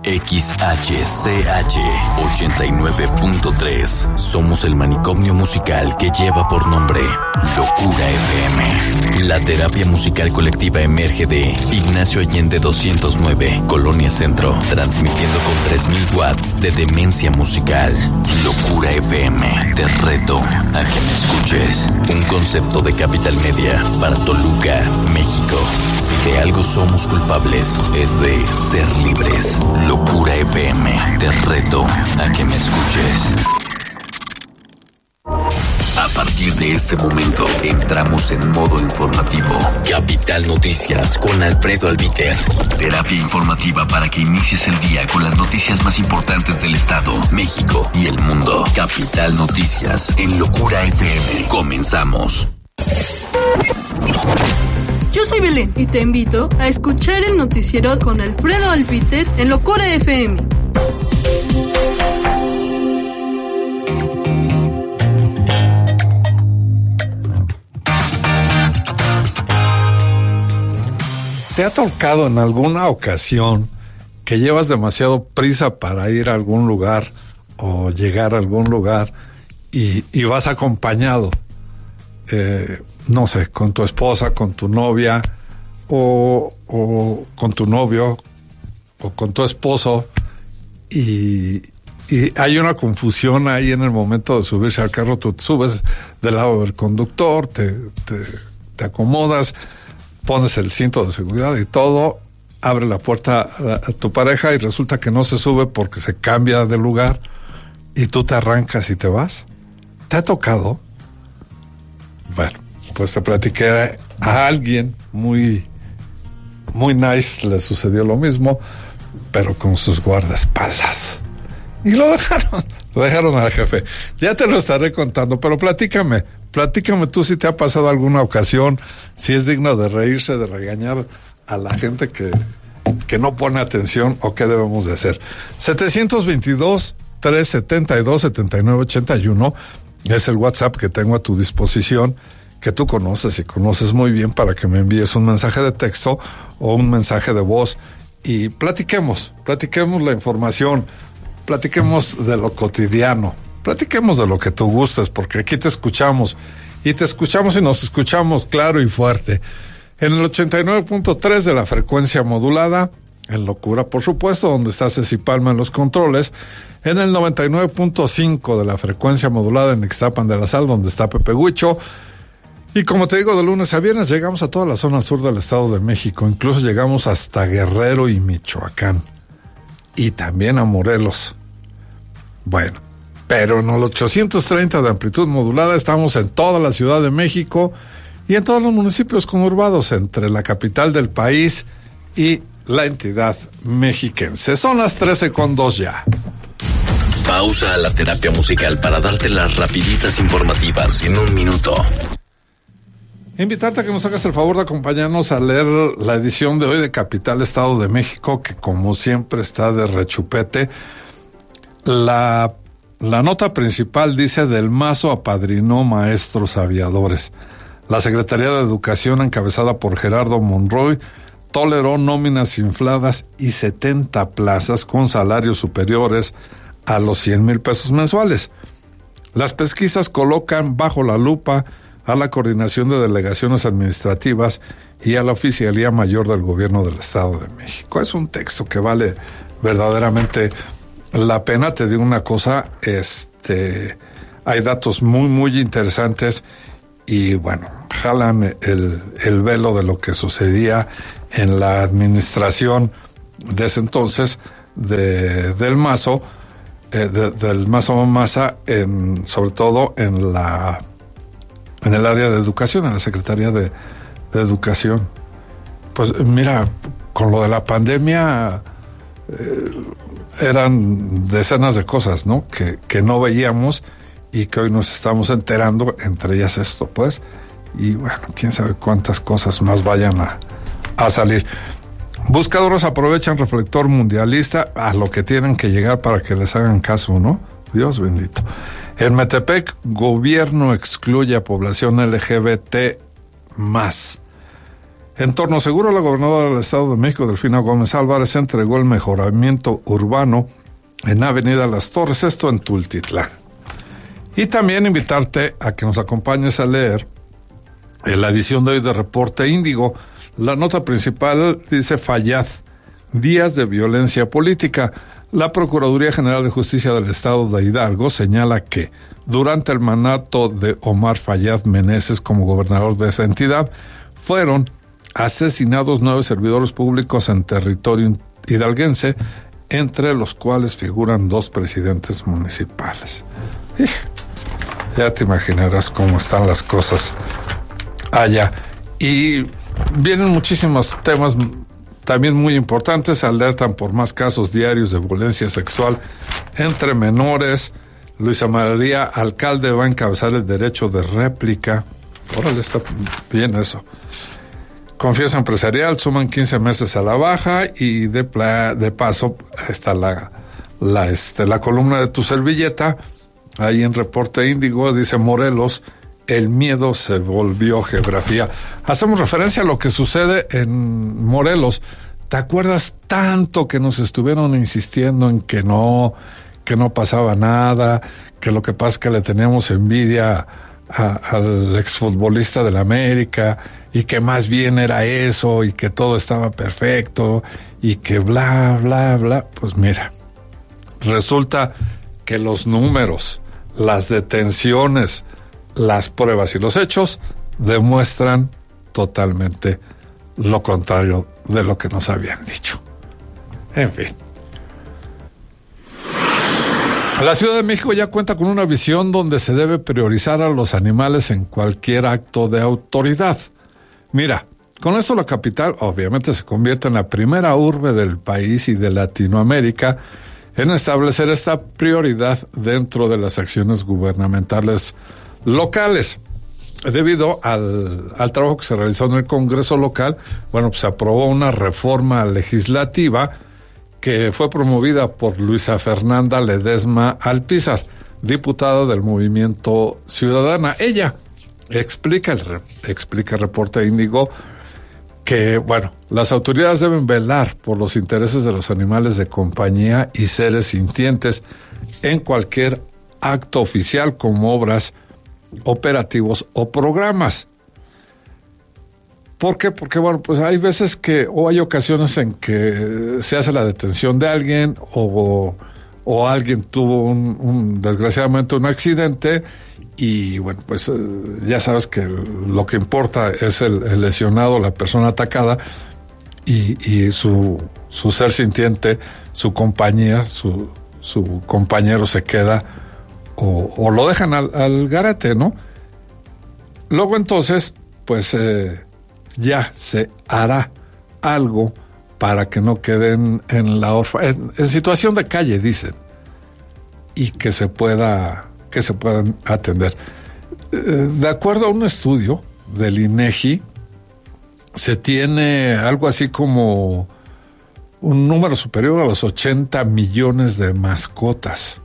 XHCH 89.3. Somos el manicomio musical que lleva por nombre Locura FM. La terapia musical colectiva emerge de Ignacio Allende 209, Colonia Centro, transmitiendo con 3000 watts de demencia musical. Locura FM, te reto a que me escuches. Un concepto de Capital Media para Toluca, México. Si de algo somos culpables, es de ser libres. Locura FM, te reto a que me escuches. A partir de este momento, entramos en modo informativo. Capital Noticias con Alfredo Albiter. Terapia informativa para que inicies el día con las noticias más importantes del Estado, México y el mundo. Capital Noticias en Locura FM. Comenzamos. Yo soy Belén y te invito a escuchar el noticiero con Alfredo Albiter en Locura FM. ¿Te ha tocado en alguna ocasión que llevas demasiado prisa para ir a algún lugar o llegar a algún lugar y vas acompañado? No sé, con tu esposa, con tu novia o con tu novio o con tu esposo y hay una confusión ahí en el momento de subirse al carro. Tú te subes del lado del conductor, te acomodas, pones el cinto de seguridad y todo, abre la puerta a tu pareja y resulta que no se sube porque se cambia de lugar y tú te arrancas y te vas. ¿Te ha tocado? Bueno, pues te platiqué a alguien muy nice, le sucedió lo mismo, pero con sus guardaespaldas. Y lo dejaron al jefe. Ya te lo estaré contando, pero platícame tú si te ha pasado alguna ocasión, si es digno de reírse, de regañar a la gente que no pone atención o qué debemos de hacer. 722-372-7981 es el WhatsApp que tengo a tu disposición, que tú conoces y conoces muy bien, para que me envíes un mensaje de texto o un mensaje de voz y platiquemos la información, platiquemos de lo cotidiano, platiquemos de lo que tú gustes, porque aquí te escuchamos y nos escuchamos claro y fuerte. En el 89.3 de la frecuencia modulada, en Locura, por supuesto, donde está Ceci Palma en los controles, en el 99.5 de la frecuencia modulada en Ixtapan de la Sal, donde está Pepe Huicho. Y como te digo, de lunes a viernes llegamos a toda la zona sur del Estado de México, incluso llegamos hasta Guerrero y Michoacán, y también a Morelos. Bueno, pero en el 830 de amplitud modulada estamos en toda la Ciudad de México y en todos los municipios conurbados entre la capital del país y la entidad mexiquense. Son las 13:02 ya. Pausa a la terapia musical para darte las rapiditas informativas en un minuto. Invitarte a que nos hagas el favor de acompañarnos a leer la edición de hoy de Capital Estado de México, que como siempre está de rechupete. La nota principal dice: Del Mazo apadrinó maestros aviadores. La Secretaría de Educación, encabezada por Gerardo Monroy, toleró nóminas infladas y 70 plazas con salarios superiores a los 100,000 pesos mensuales. Las pesquisas colocan bajo la lupa a la Coordinación de Delegaciones Administrativas y a la Oficialía Mayor del Gobierno del Estado de México. Es un texto que vale verdaderamente la pena. Te digo una cosa, hay datos muy interesantes y bueno, jalan el velo de lo que sucedía en la administración de ese entonces del Mazo, del Mazo Maza, sobre todo en el área de educación, en la Secretaría de Educación. Pues mira, con lo de la pandemia eran decenas de cosas, ¿no? Que no veíamos y que hoy nos estamos enterando, entre ellas esto, pues. Y bueno, quién sabe cuántas cosas más vayan a salir. Buscadores aprovechan reflector mundialista a lo que tienen que llegar para que les hagan caso, ¿no? Dios bendito. En Metepec, gobierno excluye a población LGBT más. En Torno Seguro, la gobernadora del Estado de México, Delfina Gómez Álvarez, entregó el mejoramiento urbano en Avenida Las Torres, esto en Tultitlán. Y también invitarte a que nos acompañes a leer en la edición de hoy de Reporte Índigo. La nota principal dice: Fayad, días de violencia política. La Procuraduría General de Justicia del Estado de Hidalgo señala que durante el mandato de Omar Fayad Meneses como gobernador de esa entidad, fueron asesinados 9 servidores públicos en territorio hidalguense, entre los cuales figuran 2 presidentes municipales. Ya te imaginarás cómo están las cosas allá. Y vienen muchísimos temas también muy importantes. Alertan por más casos diarios de violencia sexual entre menores. Luisa María Alcalde va a encabezar el derecho de réplica. Órale, está bien eso. Confianza empresarial, suman 15 meses a la baja y de paso está la columna de tu servilleta. Ahí en Reporte Índigo dice: Morelos, el miedo se volvió geografía. Hacemos referencia a lo que sucede en Morelos. ¿Te acuerdas tanto que nos estuvieron insistiendo en que no pasaba nada, que lo que pasa es que le teníamos envidia al exfutbolista del América y que más bien era eso y que todo estaba perfecto y que bla, bla, bla? Pues mira, resulta que los números, las detenciones, las pruebas y los hechos demuestran totalmente lo contrario de lo que nos habían dicho. En fin. La Ciudad de México ya cuenta con una visión donde se debe priorizar a los animales en cualquier acto de autoridad. Mira, con esto la capital obviamente se convierte en la primera urbe del país y de Latinoamérica en establecer esta prioridad dentro de las acciones gubernamentales locales. Debido al trabajo que se realizó en el Congreso local, bueno, pues se aprobó una reforma legislativa que fue promovida por Luisa Fernanda Ledesma Alpizar, diputada del Movimiento Ciudadana. Ella explica Reporte Índigo que, bueno, las autoridades deben velar por los intereses de los animales de compañía y seres sintientes en cualquier acto oficial como obras, operativos o programas. ¿Por qué? Porque, bueno, pues hay veces o hay ocasiones en que se hace la detención de alguien o alguien tuvo desgraciadamente un accidente y, bueno, pues ya sabes que lo que importa es el lesionado, la persona atacada y su ser sintiente, su compañía, su compañero se queda o lo dejan al garete, ¿no? Luego entonces, pues ya se hará algo para que no queden en la en situación de calle, dicen, y que se puedan atender. De acuerdo a un estudio del INEGI, se tiene algo así como un número superior a los 80 millones de mascotas.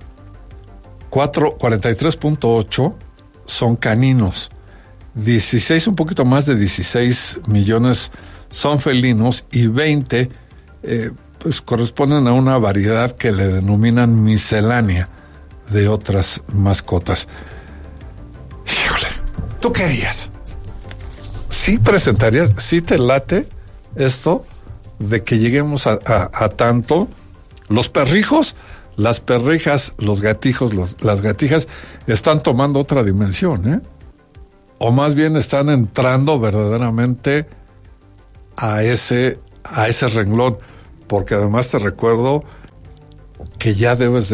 43.8 son caninos, 16, un poquito más de 16 millones son felinos y 20 pues corresponden a una variedad que le denominan miscelánea de otras mascotas. Híjole, ¿tú qué harías? ¿Sí presentarías, sí te late esto de que lleguemos a tanto? Los perrijos, las perrijas, los gatijos, las gatijas están tomando otra dimensión, ¿eh? O más bien están entrando verdaderamente a ese renglón, porque además te recuerdo que ya debes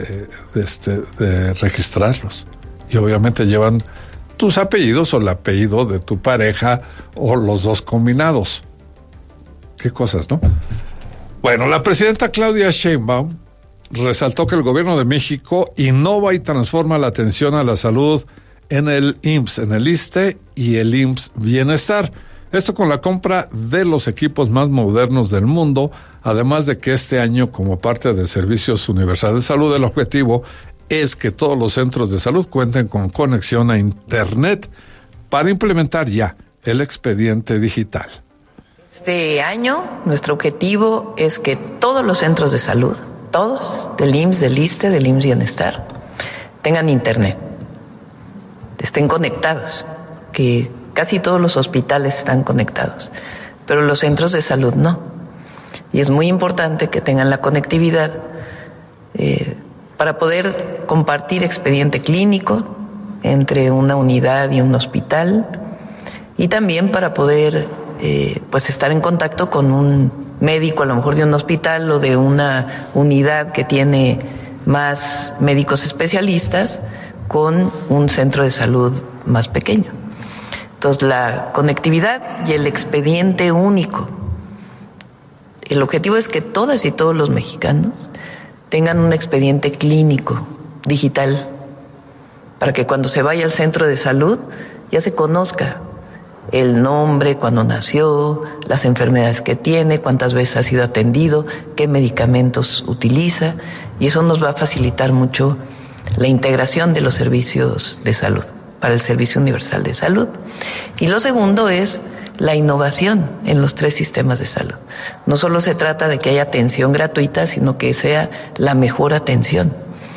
de registrarlos y obviamente llevan tus apellidos o el apellido de tu pareja o los dos combinados. Qué cosas, ¿no? Bueno, la presidenta Claudia Sheinbaum resaltó que el gobierno de México innova y transforma la atención a la salud en el IMSS, en el ISSSTE y el IMSS Bienestar. Esto con la compra de los equipos más modernos del mundo, además de que este año, como parte de Servicios Universal de Salud, el objetivo es que todos los centros de salud cuenten con conexión a Internet para implementar ya el expediente digital. Este año nuestro objetivo es que todos los centros de salud, todos, del IMSS, del ISSSTE, del IMSS Bienestar, tengan internet, estén conectados, que casi todos los hospitales están conectados, pero los centros de salud no. Y es muy importante que tengan la conectividad para poder compartir expediente clínico entre una unidad y un hospital, y también para poder pues estar en contacto con un médico, a lo mejor de un hospital o de una unidad que tiene más médicos especialistas, con un centro de salud más pequeño. Entonces, la conectividad y el expediente único. El objetivo es que todas y todos los mexicanos tengan un expediente clínico digital, para que cuando se vaya al centro de salud ya se conozca el nombre, cuándo nació, las enfermedades que tiene, cuántas veces ha sido atendido, qué medicamentos utiliza, y eso nos va a facilitar mucho la integración de los servicios de salud para el Servicio Universal de Salud. Y lo segundo es la innovación en los 3 sistemas de salud. No solo se trata de que haya atención gratuita, sino que sea la mejor atención.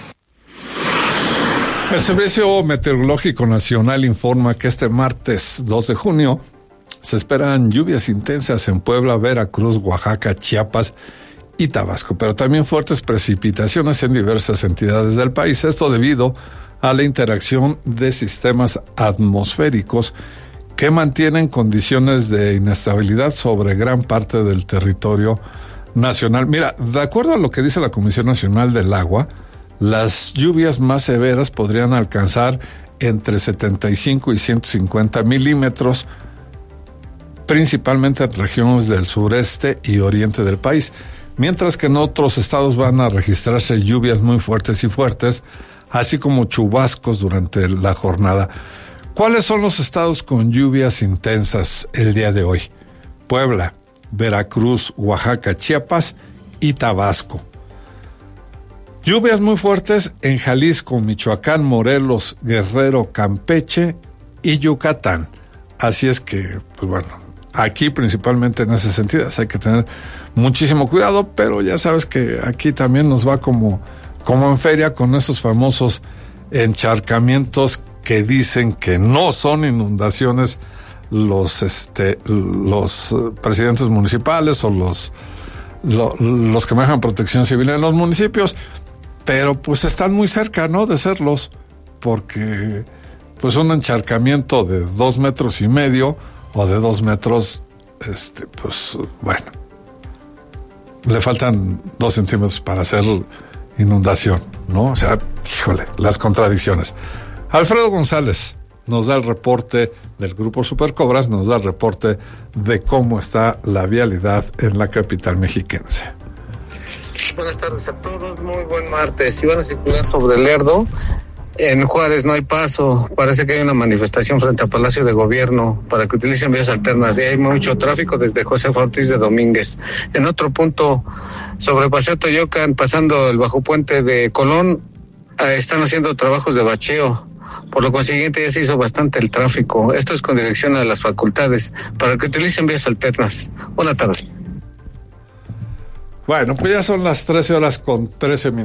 El Servicio Meteorológico Nacional informa que este martes 2 de junio se esperan lluvias intensas en Puebla, Veracruz, Oaxaca, Chiapas y Tabasco, pero también fuertes precipitaciones en diversas entidades del país. Esto debido a la interacción de sistemas atmosféricos que mantienen condiciones de inestabilidad sobre gran parte del territorio nacional. Mira, de acuerdo a lo que dice la Comisión Nacional del Agua, las lluvias más severas podrían alcanzar entre 75 y 150 milímetros, principalmente en regiones del sureste y oriente del país, mientras que en otros estados van a registrarse lluvias muy fuertes, así como chubascos durante la jornada. ¿Cuáles son los estados con lluvias intensas el día de hoy? Puebla, Veracruz, Oaxaca, Chiapas y Tabasco. Lluvias muy fuertes en Jalisco, Michoacán, Morelos, Guerrero, Campeche y Yucatán. Así es que, pues bueno, aquí principalmente en esas entidades hay que tener muchísimo cuidado, pero ya sabes que aquí también nos va como en feria con esos famosos encharcamientos que dicen que no son inundaciones los presidentes municipales o los que manejan protección civil en los municipios, pero pues están muy cerca, ¿no?, de serlos, porque pues un encharcamiento de 2,5 metros o de 2 metros, pues bueno, le faltan 2 centímetros para hacer inundación, ¿no? O sea, híjole, las contradicciones. Alfredo González nos da el reporte del Grupo Supercobras, nos da el reporte de cómo está la vialidad en la capital mexiquense. Buenas tardes a todos, muy buen martes. Si van a circular sobre Lerdo, en Juárez no hay paso, parece que hay una manifestación frente al Palacio de Gobierno para que utilicen vías alternas, y hay mucho tráfico desde José Ortiz de Domínguez. En otro punto, sobre Paseo Toyocan, pasando el bajo puente de Colón, están haciendo trabajos de bacheo, por lo consiguiente ya se hizo bastante el tráfico. Esto es con dirección a las facultades, para que utilicen vías alternas. Buenas tardes. Bueno, pues ya son las 13:13 .